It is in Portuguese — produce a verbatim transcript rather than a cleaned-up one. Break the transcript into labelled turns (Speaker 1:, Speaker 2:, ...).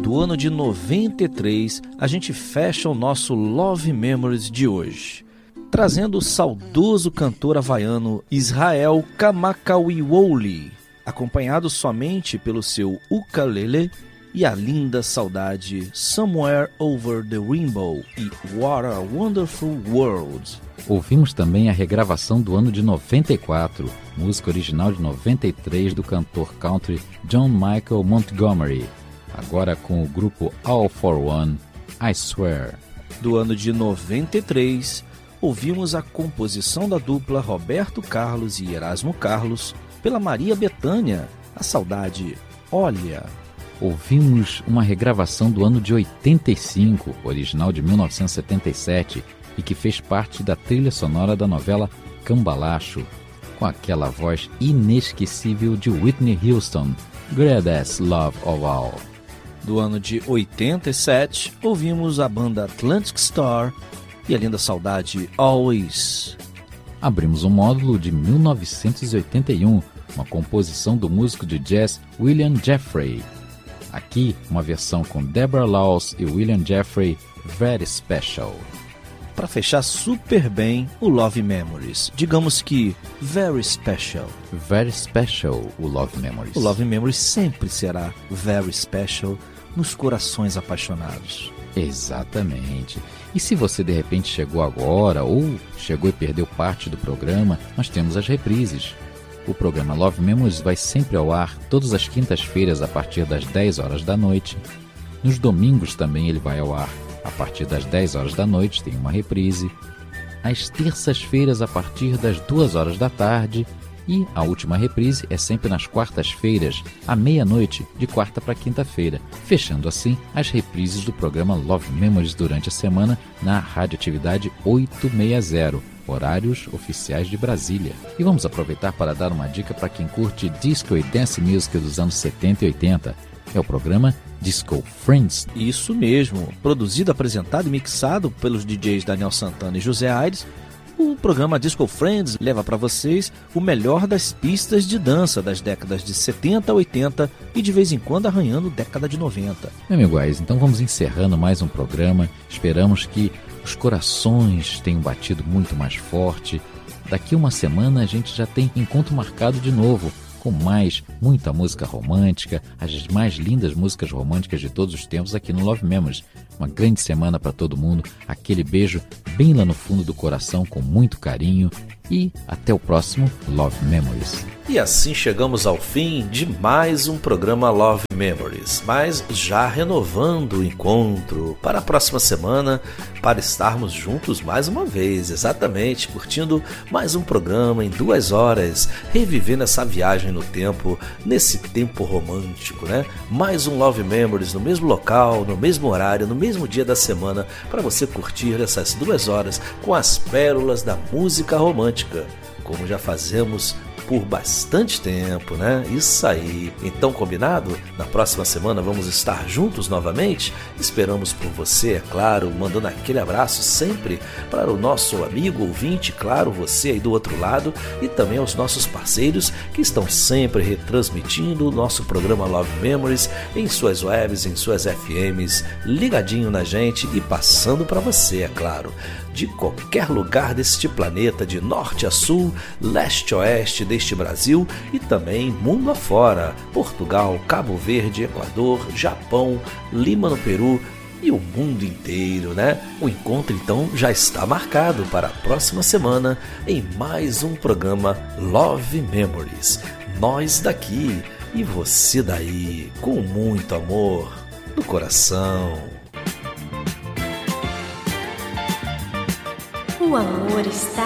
Speaker 1: do ano de noventa e três, a gente fecha o nosso Love Memories de hoje, trazendo o saudoso cantor havaiano Israel Kamakawiwo'ole, acompanhado somente pelo seu ukulele e a linda saudade Somewhere Over the Rainbow e What a Wonderful World.
Speaker 2: Ouvimos também a regravação do ano de noventa e quatro, música original de noventa e três do cantor country John Michael Montgomery, agora com o grupo All for One, I Swear.
Speaker 1: Do ano de noventa e três, ouvimos a composição da dupla Roberto Carlos e Erasmo Carlos pela Maria Bethânia, a saudade Olha.
Speaker 2: Ouvimos uma regravação do ano de oitenta e cinco, original de mil novecentos e setenta e sete, e que fez parte da trilha sonora da novela Cambalacho, com aquela voz inesquecível de Whitney Houston, Greatest Love of All.
Speaker 1: Do ano de oitenta e sete, ouvimos a banda Atlantic Starr e a linda saudade Always.
Speaker 2: Abrimos um módulo de mil novecentos e oitenta e um, uma composição do músico de jazz William Jeffrey. Aqui, uma versão com Deborah Laws e William Jeffrey, Very Special.
Speaker 1: Para fechar super bem o Love Memories, digamos que Very Special.
Speaker 2: Very Special, o Love Memories.
Speaker 1: O Love Memories sempre será Very Special nos corações apaixonados.
Speaker 2: Exatamente. E se você de repente chegou agora ou chegou e perdeu parte do programa, nós temos as reprises. O programa Love Memories vai sempre ao ar todas as quintas-feiras a partir das dez horas da noite. Nos domingos também ele vai ao ar a partir das dez horas da noite, tem uma reprise. Às terças-feiras a partir das duas horas da tarde. E a última reprise é sempre nas quartas-feiras, à meia-noite, de quarta para quinta-feira, fechando assim as reprises do programa Love Memories durante a semana na Radioatividade oitocentos e sessenta, horários oficiais de Brasília. E vamos aproveitar para dar uma dica para quem curte disco e dance music dos anos setenta e oitenta. É o programa Disco Friends.
Speaker 1: Isso mesmo, produzido, apresentado e mixado pelos D Js Daniel Santana e José Aires. O programa Disco Friends leva para vocês o melhor das pistas de dança das décadas de setenta, oitenta e de vez em quando arranhando década de noventa.
Speaker 2: Meu amigo Ais, então vamos encerrando mais um programa. Esperamos que os corações tenham batido muito mais forte. Daqui uma semana a gente já tem encontro marcado de novo, com mais, muita música romântica, as mais lindas músicas românticas de todos os tempos aqui no Love Memories. Uma grande semana para todo mundo, aquele beijo bem lá no fundo do coração, com muito carinho, e até o próximo Love Memories.
Speaker 1: E assim chegamos ao fim de mais um programa Love Memories, mas já renovando o encontro para a próxima semana, para estarmos juntos mais uma vez, exatamente, curtindo mais um programa em duas horas, revivendo essa viagem no tempo, nesse tempo romântico, né? Mais um Love Memories no mesmo local, no mesmo horário, no mesmo dia da semana, para você curtir essas duas horas com as pérolas da música romântica, como já fazemos por bastante tempo, né? Isso aí. Então, combinado? Na próxima semana vamos estar juntos novamente. Esperamos por você, é claro, mandando aquele abraço sempre para o nosso amigo ouvinte, claro, você aí do outro lado, e também aos nossos parceiros que estão sempre retransmitindo o nosso programa Love Memories em suas webs, em suas F Ms, ligadinho na gente e passando para você, é claro, de qualquer lugar deste planeta, de norte a sul, leste a oeste deste Brasil e também mundo afora, Portugal, Cabo Verde, Equador, Japão, Lima no Peru e o mundo inteiro, né? O encontro então já está marcado para a próxima semana em mais um programa Love Memories. Nós daqui e você daí, com muito amor no coração.
Speaker 3: O amor está